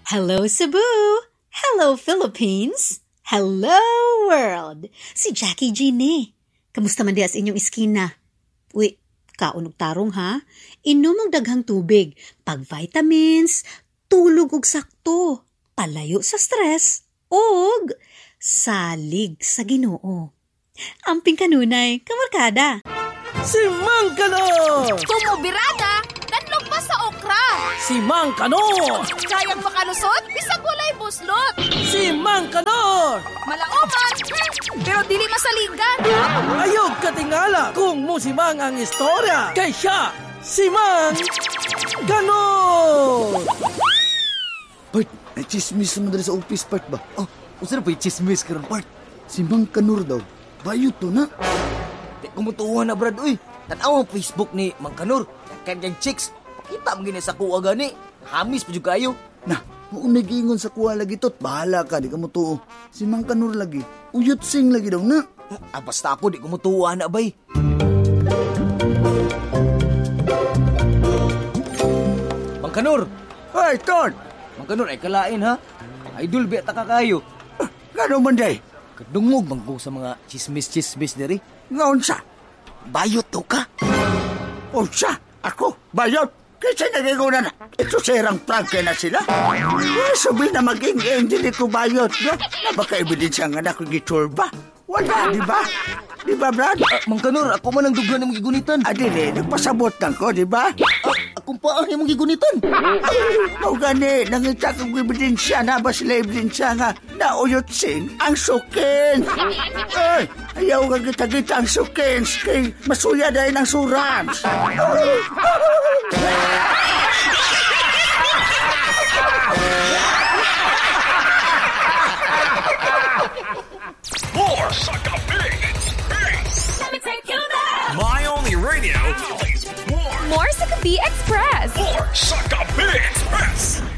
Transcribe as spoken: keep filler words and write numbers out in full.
Hello Cebu! Hello Philippines! Hello world! Si Jackie G ni. Kamusta man di as inyong iskina? Uy, kaunog tarong ha? Inom og daghang tubig, pag vitamins, tulog og sakto, palayo sa stress, og salig sa Ginoo. Amping kanunay, kamarkada. Si Mang Kanor! Tumubirada, nanlog pa sa okra. Si Mang Kanor! Kayang makalusot, bisag walay buslot. Si Mang Kanor! Malaoman, hmm, pero dili masaligan. Ayog katingala kung mo si Mang ang istorya. Kay siya, si Mang Kanor! Part, may chismis naman dali sa office, Part ba? Oh, unsa na pa yung chismis karon, Part? Si Mang Kanor daw. Bayot to na. Di kumutuhan na, Brad, uy. Tanaw ang Facebook ni Mang Kanor. Kanyang chicks, pakita mo gini sa kuha gani. Hamis pa juga kayo. Nah, kung nag-iingon sa kuha lagi tot, bahala ka, di ka mo tuo. Si Mang Kanor lagi. Uyot sing lagi daw na. Ah, basta ako, di kumutuhan na, bay. Mang Kanor! Ay, Tot! Mang Kanor, ay kalain, ha? Idol, biya ta ka kayo. Gano'n man day? Kadungog bangko sa mga chismis-chismis diri. Ngaon sa? Bayot to ka. O siya, ako, bayot. Kasi nagigunan na. Ito serang prangke na sila. Eh, sabi na maging angel ko bayot. No? Na baka ebidensya nga na kung giturba. Wala, di ba? Di ba, Brad? Ah, Mang Kanor, ako man ang dughan ng gigunitan. Adili, nagpasabot lang ko, di ba? Ah, akong paan yung gigunitan. O gani, nangita kong ebidensya na ba sila ebidensya nga nauyot sing ang sukin. Ay, ayaw ka kita-kita ang sukin kay masuya dahil ng surans. More Suck Up Big Express. Let me take you there. My only radio plays more. More sa Kapi Express. More Suck Up Big Express.